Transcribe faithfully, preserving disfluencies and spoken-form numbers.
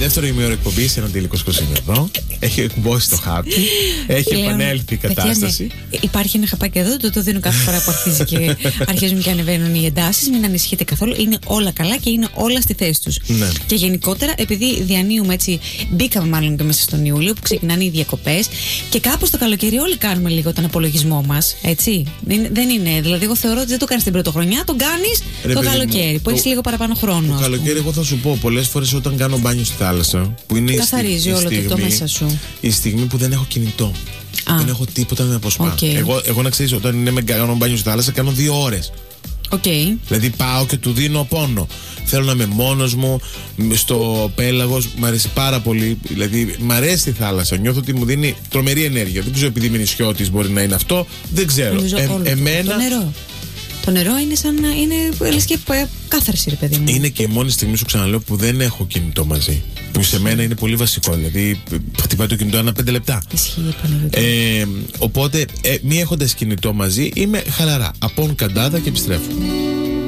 δεύτερο ημίωρο εκπομπή, ένα τελικό είναι εδώ. Έχει εκμπώσει το χάπι. Έχει επανέλθει η κατάσταση. Ναι. Υπάρχει ένα χαπάκι εδώ, το, το δίνω κάθε φορά που αρχίζει και αρχίζουν και ανεβαίνουν οι εντάσεις. Μην ανησυχείτε καθόλου. Είναι όλα καλά και είναι όλα στη θέση τους. Ναι. Και γενικότερα, επειδή διανύουμε έτσι, μπήκαμε μάλλον και μέσα στον Ιούλιο που ξεκινάνε οι διακοπές και κάπως το καλοκαίρι όλοι κάνουμε λίγο τον απολογισμό μας. Έτσι. Δεν είναι. Δηλαδή, εγώ θεωρώ ότι δεν το κάνεις την πρωτοχρονιά, τον κάνεις το καλοκαίρι μου, που έχεις λίγο παραπάνω χρόνο. Το καλοκαίρι, εγώ θα σου πω πολλές φορές όταν κάνω μπάνιο στη θάλασσα, που είναι καθαρίζει η, όλο στιγμή, το μέσα σου. Η στιγμή που δεν έχω κινητό. Α. Δεν έχω τίποτα να με αποσπά. Okay. Εγώ, εγώ να ξέρεις, όταν είναι με κάνω μπάνιο στη θάλασσα, κάνω δύο ώρες. Okay. Δηλαδή πάω και του δίνω πόνο. Θέλω να είμαι μόνος μου, στο πέλαγος. Μ' αρέσει πάρα πολύ. Δηλαδή, μ' αρέσει η θάλασσα. Νιώθω ότι μου δίνει τρομερή ενέργεια. Δεν ξέρω επειδή είμαι νησιώτης, μπορεί να είναι αυτό. Δεν ξέρω. Ε, εμένα. Το νερό. Το νερό είναι σαν να είναι λες και κάθαρση, ρε παιδί μου. Είναι και η μόνη στιγμή, σου ξαναλέω, που δεν έχω κινητό μαζί. Που σε μένα είναι πολύ βασικό. Δηλαδή, χτυπάει το κινητό ανά πέντε λεπτά. Ισχύει, Παναγιώτη. Ε, οπότε, ε, μη έχοντας κινητό μαζί, είμαι χαλαρά. Απόν καντάδα και επιστρέφω.